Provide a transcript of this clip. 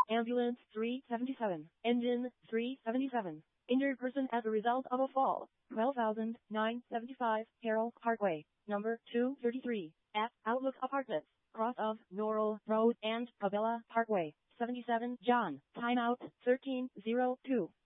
Ambulance 377. Engine 377. Injured person as a result of a fall. 12,975 Carroll Parkway, number 233, at Outlook Apartments, cross of Norrell Road and Cabela Parkway. 77 John. Timeout 1302.